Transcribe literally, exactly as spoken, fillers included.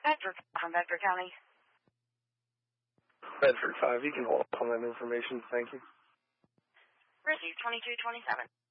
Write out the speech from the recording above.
Bedford from Bedford County. Bedford five, you can hold on that information, thank you. Receive twenty-two twenty-seven.